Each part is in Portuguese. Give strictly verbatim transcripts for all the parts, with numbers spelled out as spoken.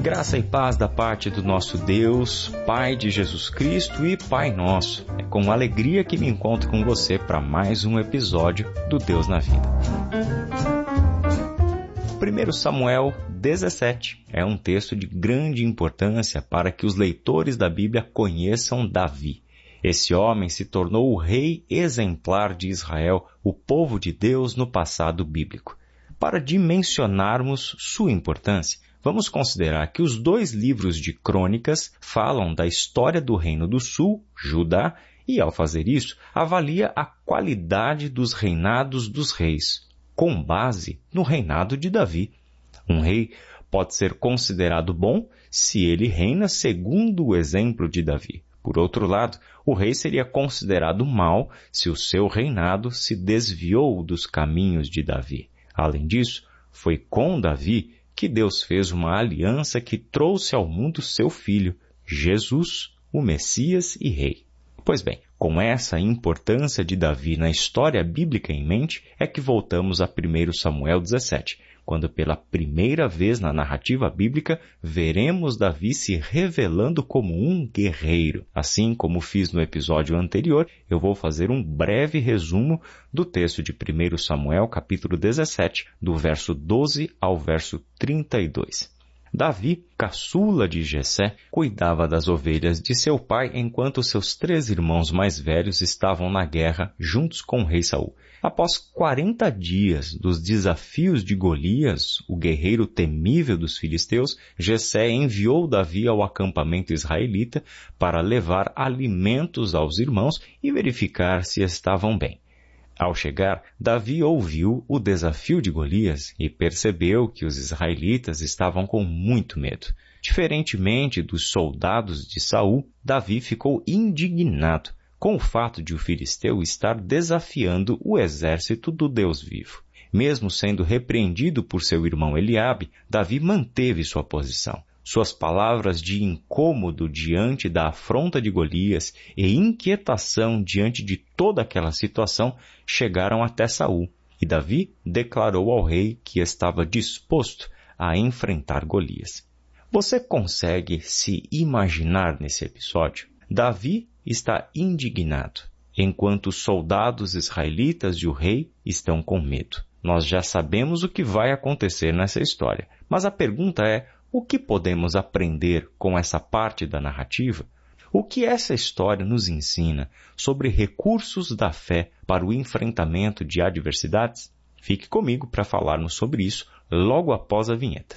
Graça e paz da parte do nosso Deus, Pai de Jesus Cristo e Pai nosso. É com alegria que me encontro com você para mais um episódio do Deus na Vida. primeiro Samuel dezessete é um texto de grande importância para que os leitores da Bíblia conheçam Davi. Esse homem se tornou o rei exemplar de Israel, o povo de Deus no passado bíblico. Para dimensionarmos sua importância, vamos considerar que os dois livros de crônicas falam da história do Reino do Sul, Judá, e ao fazer isso, avalia a qualidade dos reinados dos reis, com base no reinado de Davi. Um rei pode ser considerado bom se ele reina segundo o exemplo de Davi. Por outro lado, o rei seria considerado mau se o seu reinado se desviou dos caminhos de Davi. Além disso, foi com Davi que Deus fez uma aliança que trouxe ao mundo seu filho, Jesus, o Messias e Rei. Pois bem, com essa importância de Davi na história bíblica em mente, é que voltamos a primeiro Samuel dezessete, quando pela primeira vez na narrativa bíblica veremos Davi se revelando como um guerreiro. Assim como fiz no episódio anterior, eu vou fazer um breve resumo do texto de primeiro Samuel, capítulo dezessete, do verso doze ao verso trinta e dois. Davi, caçula de Jessé, cuidava das ovelhas de seu pai enquanto seus três irmãos mais velhos estavam na guerra juntos com o rei Saul. Após quarenta dias dos desafios de Golias, o guerreiro temível dos filisteus, Jessé enviou Davi ao acampamento israelita para levar alimentos aos irmãos e verificar se estavam bem. Ao chegar, Davi ouviu o desafio de Golias e percebeu que os israelitas estavam com muito medo. Diferentemente dos soldados de Saul, Davi ficou indignado com o fato de o filisteu estar desafiando o exército do Deus vivo. Mesmo sendo repreendido por seu irmão Eliabe, Davi manteve sua posição. Suas palavras de incômodo diante da afronta de Golias e inquietação diante de toda aquela situação chegaram até Saul, e Davi declarou ao rei que estava disposto a enfrentar Golias. Você consegue se imaginar nesse episódio? Davi está indignado, enquanto os soldados israelitas e o rei estão com medo. Nós já sabemos o que vai acontecer nessa história, mas a pergunta é: o que podemos aprender com essa parte da narrativa? O que essa história nos ensina sobre recursos da fé para o enfrentamento de adversidades? Fique comigo para falarmos sobre isso logo após a vinheta.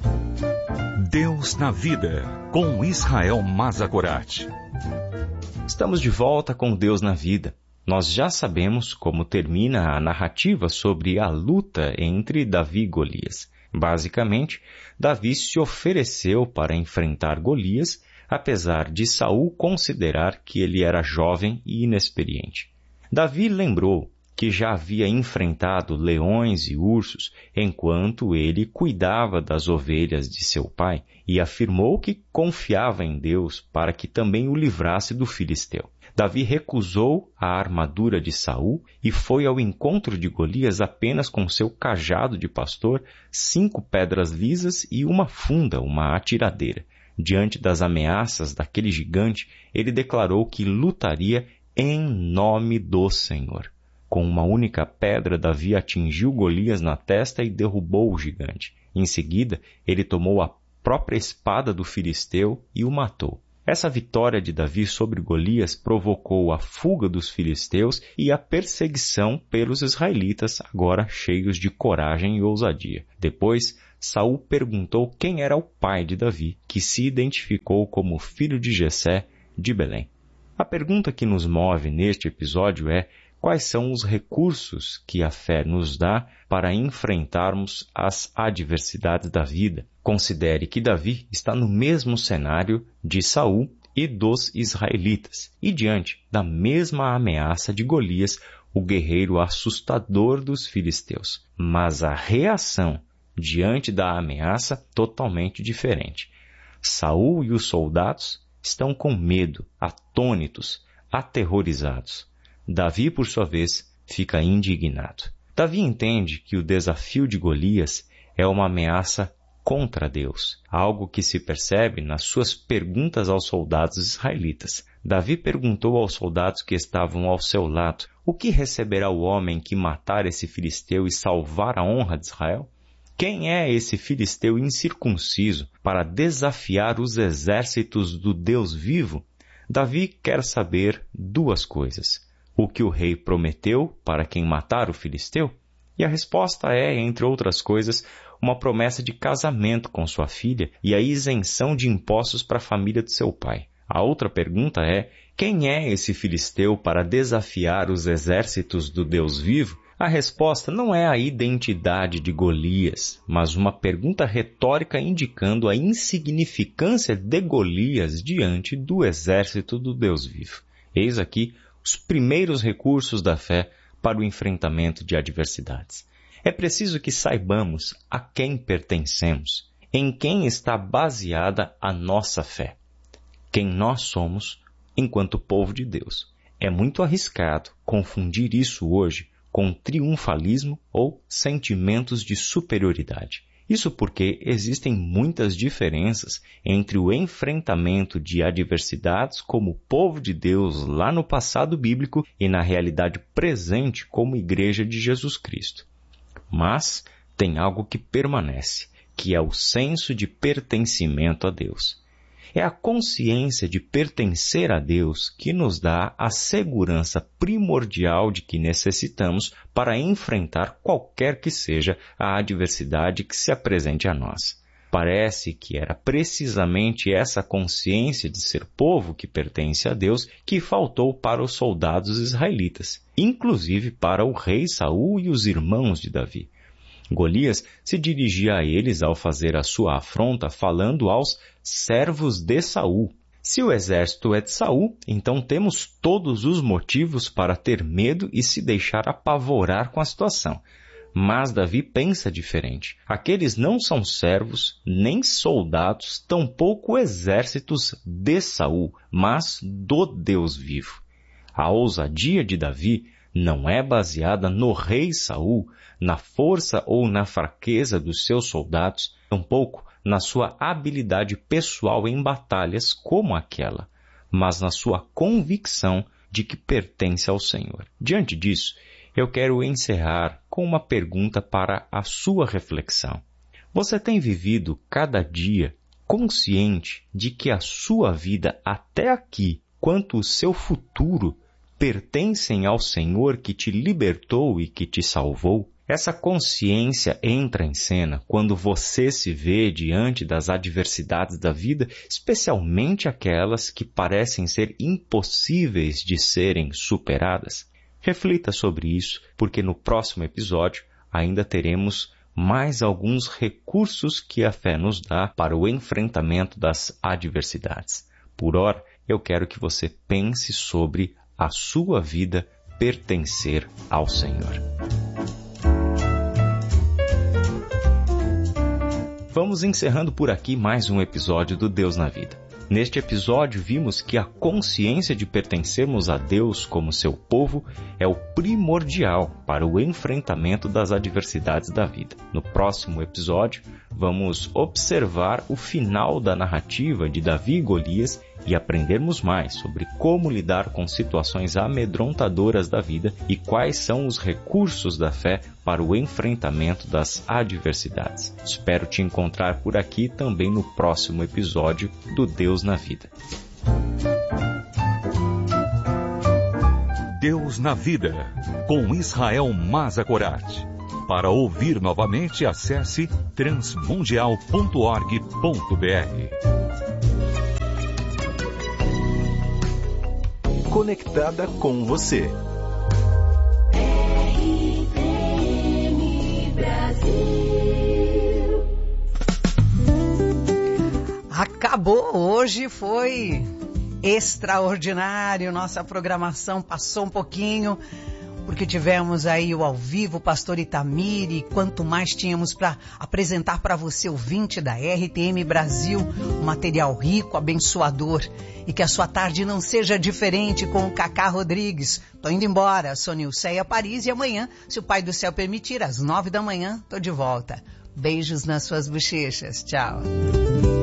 Deus na Vida, com Israel Mazagorat. Estamos de volta com Deus na Vida. Nós já sabemos como termina a narrativa sobre a luta entre Davi e Golias. Basicamente, Davi se ofereceu para enfrentar Golias, apesar de Saul considerar que ele era jovem e inexperiente. Davi lembrou que já havia enfrentado leões e ursos enquanto ele cuidava das ovelhas de seu pai e afirmou que confiava em Deus para que também o livrasse do filisteu. Davi recusou a armadura de Saul e foi ao encontro de Golias apenas com seu cajado de pastor, cinco pedras lisas e uma funda, uma atiradeira. Diante das ameaças daquele gigante, ele declarou que lutaria em nome do Senhor. Com uma única pedra, Davi atingiu Golias na testa e derrubou o gigante. Em seguida, ele tomou a própria espada do filisteu e o matou. Essa vitória de Davi sobre Golias provocou a fuga dos filisteus e a perseguição pelos israelitas, agora cheios de coragem e ousadia. Depois, Saul perguntou quem era o pai de Davi, que se identificou como filho de Jessé de Belém. A pergunta que nos move neste episódio é: quais são os recursos que a fé nos dá para enfrentarmos as adversidades da vida? Considere que Davi está no mesmo cenário de Saul e dos israelitas, e diante da mesma ameaça de Golias, o guerreiro assustador dos filisteus. Mas a reação diante da ameaça totalmente diferente. Saul e os soldados estão com medo, atônitos, aterrorizados. Davi, por sua vez, fica indignado. Davi entende que o desafio de Golias é uma ameaça contra Deus, algo que se percebe nas suas perguntas aos soldados israelitas. Davi perguntou aos soldados que estavam ao seu lado: o que receberá o homem que matar esse filisteu e salvar a honra de Israel? Quem é esse filisteu incircunciso para desafiar os exércitos do Deus vivo? Davi quer saber duas coisas: o que o rei prometeu para quem matar o filisteu? E a resposta é, entre outras coisas, uma promessa de casamento com sua filha e a isenção de impostos para a família de seu pai. A outra pergunta é: quem é esse filisteu para desafiar os exércitos do Deus vivo? A resposta não é a identidade de Golias, mas uma pergunta retórica indicando a insignificância de Golias diante do exército do Deus vivo. Eis aqui os primeiros recursos da fé para o enfrentamento de adversidades. É preciso que saibamos a quem pertencemos, em quem está baseada a nossa fé, quem nós somos enquanto povo de Deus. É muito arriscado confundir isso hoje com triunfalismo ou sentimentos de superioridade. Isso porque existem muitas diferenças entre o enfrentamento de adversidades como povo de Deus lá no passado bíblico e na realidade presente como Igreja de Jesus Cristo. Mas tem algo que permanece, que é o senso de pertencimento a Deus. É a consciência de pertencer a Deus que nos dá a segurança primordial de que necessitamos para enfrentar qualquer que seja a adversidade que se apresente a nós. Parece que era precisamente essa consciência de ser povo que pertence a Deus que faltou para os soldados israelitas, inclusive para o rei Saul e os irmãos de Davi. Golias se dirigia a eles ao fazer a sua afronta falando aos servos de Saul. Se o exército é de Saul, então temos todos os motivos para ter medo e se deixar apavorar com a situação. Mas Davi pensa diferente. Aqueles não são servos, nem soldados, tampouco exércitos de Saul, mas do Deus vivo. A ousadia de Davi não é baseada no rei Saul, na força ou na fraqueza dos seus soldados, tampouco na sua habilidade pessoal em batalhas como aquela, mas na sua convicção de que pertence ao Senhor. Diante disso, eu quero encerrar com uma pergunta para a sua reflexão. Você tem vivido cada dia consciente de que a sua vida até aqui, quanto o seu futuro, pertencem ao Senhor que te libertou e que te salvou? Essa consciência entra em cena quando você se vê diante das adversidades da vida, especialmente aquelas que parecem ser impossíveis de serem superadas. Reflita sobre isso, porque no próximo episódio ainda teremos mais alguns recursos que a fé nos dá para o enfrentamento das adversidades. Por ora, eu quero que você pense sobre a sua vida pertencer ao Senhor. Vamos encerrando por aqui mais um episódio do Deus na Vida. Neste episódio, vimos que a consciência de pertencermos a Deus como seu povo é o primordial para o enfrentamento das adversidades da vida. No próximo episódio, vamos observar o final da narrativa de Davi e Golias e aprendermos mais sobre como lidar com situações amedrontadoras da vida e quais são os recursos da fé para o enfrentamento das adversidades. Espero te encontrar por aqui também no próximo episódio do Deus na Vida. Deus na Vida, com Israel Mazakorati. Para ouvir novamente, acesse transmundial ponto org ponto br. Conectada com você. R T M Brasil. Acabou, hoje foi extraordinário, nossa programação passou um pouquinho, porque tivemos aí o ao vivo, o pastor Itamir, e quanto mais tínhamos para apresentar para você, ouvinte da R T M Brasil, um material rico, abençoador, e que a sua tarde não seja diferente com o Cacá Rodrigues. Tô indo embora, sou Nilceia Paris, e amanhã, se o Pai do Céu permitir, às nove da manhã, tô de volta. Beijos nas suas bochechas. Tchau.